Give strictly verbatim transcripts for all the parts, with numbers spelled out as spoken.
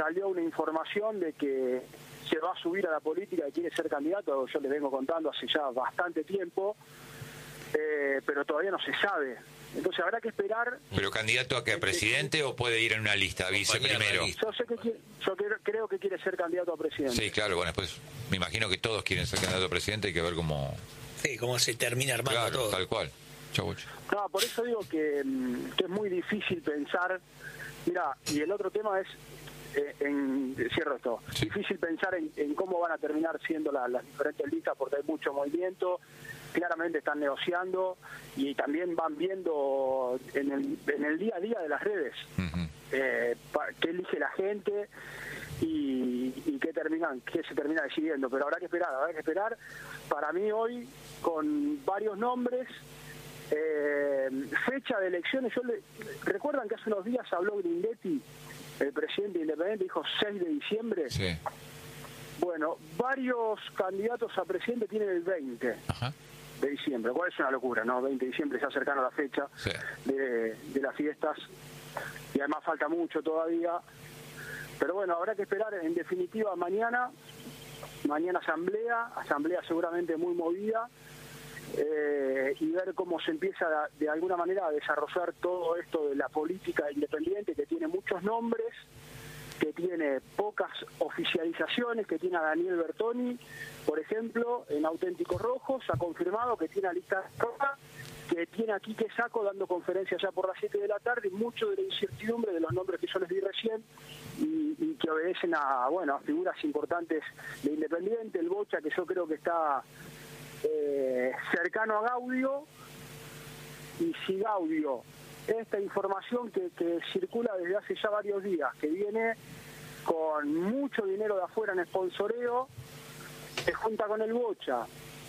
salió una información de que se va a subir a la política y quiere ser candidato, yo le vengo contando hace ya bastante tiempo, eh, pero todavía no se sabe. Entonces habrá que esperar. ¿Pero candidato a qué? ¿A presidente o puede ir en una lista, vice primero? Yo sé que quiere, yo creo que quiere ser candidato a presidente. Sí, claro, bueno, pues me imagino que todos quieren ser candidato a presidente, hay que ver cómo... Sí, cómo se termina armando claro, todo. Tal cual. Chau, no, por eso digo que, que es muy difícil pensar. Mira, y el otro tema es, eh, en, cierro esto, sí. difícil pensar en, en cómo van a terminar siendo la, las diferentes listas porque hay mucho movimiento, claramente están negociando y también van viendo en el, en el día a día de las redes uh-huh. eh, qué elige la gente y, y qué terminan, qué se termina decidiendo, pero habrá que esperar, habrá que esperar. Para mí hoy, con varios nombres, Eh, fecha de elecciones, yo le, ¿recuerdan que hace unos días habló Grindetti, el presidente independiente, dijo seis de diciembre? Sí. Bueno, varios candidatos a presidente tienen el veinte Ajá. de diciembre, cual es una locura, ¿no? veinte de diciembre, ya cercano a la fecha sí. de, de las fiestas, y además falta mucho todavía, pero bueno, habrá que esperar. En definitiva, mañana, mañana asamblea, asamblea seguramente muy movida, Eh, y ver cómo se empieza a, de alguna manera a desarrollar todo esto de la política independiente, que tiene muchos nombres, que tiene pocas oficializaciones, que tiene a Daniel Bertoni, por ejemplo, en Auténticos Rojos, ha confirmado que tiene a lista roja, que tiene a Quique Sacco dando conferencias ya por las siete de la tarde, y mucho de la incertidumbre de los nombres que yo les di recién, y, y que obedecen a, bueno, a figuras importantes de Independiente, el Bocha, que yo creo que está Eh, cercano a Gaudio, y si Gaudio, esta información que, que circula desde hace ya varios días, que viene con mucho dinero de afuera en sponsoreo, se junta con el Bocha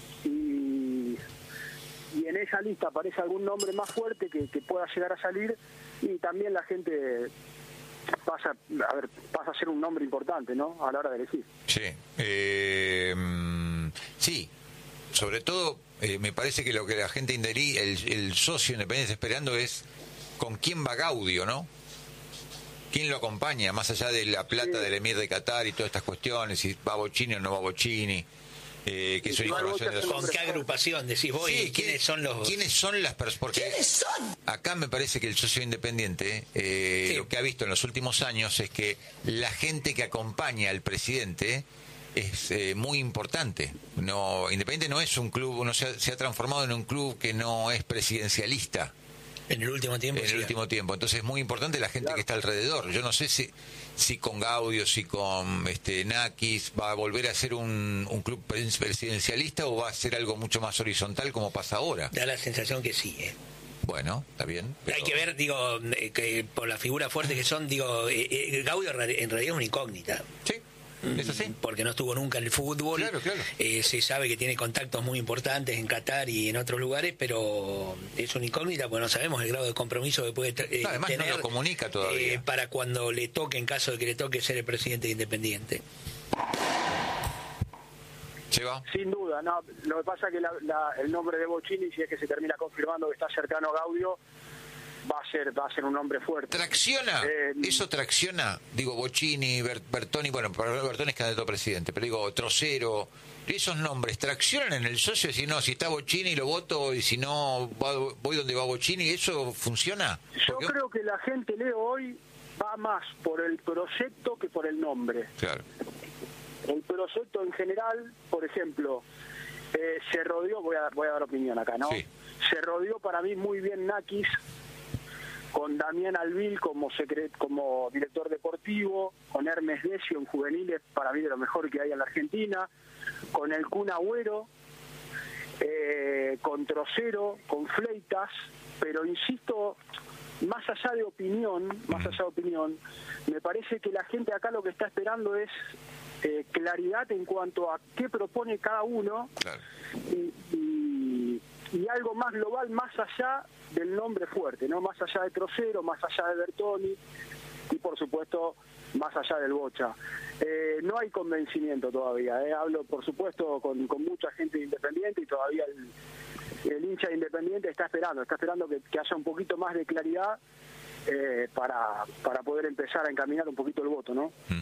y, y en esa lista aparece algún nombre más fuerte que, que pueda llegar a salir, y también la gente pasa a ver pasa a ser un nombre importante, ¿no?, a la hora de elegir. Sí, eh, sí. Sobre todo, eh, me parece que lo que la gente inderí, el, el socio independiente está esperando es con quién va Gaudio, ¿no? ¿Quién lo acompaña? Más allá de la plata sí. del Emir de Qatar y todas estas cuestiones, si va Bocchini o no va Bocchini, eh, que son informaciones de los... ¿Con qué agrupación decís vos? Sí, ¿quiénes ¿quién, son los...? ¿Quiénes son las personas? Porque ¿Quiénes son? Acá me parece que el socio independiente, eh, sí. lo que ha visto en los últimos años es que la gente que acompaña al presidente es eh, muy importante. No, Independiente no es un club, no se ha, se ha transformado en un club que no es presidencialista. En el último tiempo. En sí. el último tiempo. Entonces es muy importante la gente claro. que está alrededor. Yo no sé si si con Gaudio, si con este Nakis va a volver a ser un, un club presidencialista o va a ser algo mucho más horizontal como pasa ahora. Da la sensación que sí, ¿eh? Bueno, está bien. Pero... Hay que ver, digo, eh, que por la figura fuerte que son, digo, eh, eh, Gaudio en realidad es una incógnita. Sí. ¿Es así? Porque no estuvo nunca en el fútbol. Claro, claro. Eh, se sabe que tiene contactos muy importantes en Qatar y en otros lugares, pero es una incógnita porque no sabemos el grado de compromiso que puede eh, no, además tener. No lo comunica todavía. Eh, para cuando le toque, en caso de que le toque ser el presidente de Independiente. ¿Lleva? Sin duda, no. Lo que pasa es que la, la, el nombre de Bocchini, si es que se termina confirmando que está cercano a Gaudio, va a ser va a ser un hombre fuerte. ¿Tracciona? Eh, ¿Eso tracciona? Digo, Bocchini, Bert, Bertoni, bueno, Bertoni es candidato a presidente, pero digo, Trocero, esos nombres, ¿traccionan en el socio? Si no, si está Bocchini lo voto, y si no, va, voy donde va Bocchini, ¿eso funciona? Yo Porque... creo que la gente, Leo, hoy va más por el proyecto que por el nombre. Claro. El proyecto en general, por ejemplo, eh, se rodeó, voy a, voy a dar opinión acá, ¿no? Sí. Se rodeó para mí muy bien Nakis, con Damián Albil como secret, como director deportivo, con Hermes Decio en juveniles, para mí de lo mejor que hay en la Argentina, con el Kun Agüero, eh, con Trocero, con Fleitas, pero insisto, más allá de opinión, más allá de opinión, me parece que la gente acá lo que está esperando es eh, claridad en cuanto a qué propone cada uno, claro. y, y, y algo más global, más allá del nombre fuerte, no más allá de Trocero, más allá de Bertoni y por supuesto más allá del Bocha. Eh, no hay convencimiento todavía, eh. hablo por supuesto con, con mucha gente independiente y todavía el, el hincha independiente está esperando, está esperando que, que haya un poquito más de claridad eh, para, para poder empezar a encaminar un poquito el voto, ¿no?